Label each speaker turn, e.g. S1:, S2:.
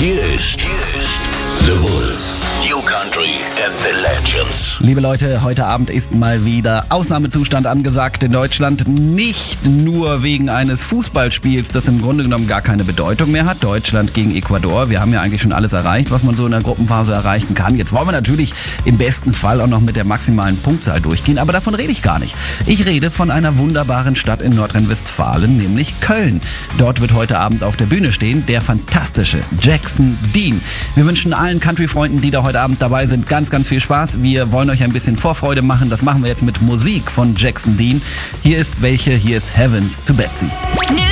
S1: Hier ist The Wolf. New Country and the Legends.
S2: Liebe Leute, heute Abend ist mal wieder Ausnahmezustand angesagt in Deutschland. Nicht nur wegen eines Fußballspiels, das im Grunde genommen gar keine Bedeutung mehr hat. Deutschland gegen Ecuador. Wir haben ja eigentlich schon alles erreicht, was man so in der Gruppenphase erreichen kann. Jetzt wollen wir natürlich im besten Fall auch noch mit der maximalen Punktzahl durchgehen. Aber davon rede ich gar nicht. Ich rede von einer wunderbaren Stadt in Nordrhein-Westfalen, nämlich Köln. Dort wird heute Abend auf der Bühne stehen der fantastische Jackson Dean. Wir wünschen allen Country-Freunden, die da heute Abend dabei sind, ganz, ganz viel Spaß. Wir wollen euch ein bisschen Vorfreude machen. Das machen wir jetzt mit Musik von Jackson Dean. Hier ist Heavens to Betsy.
S3: New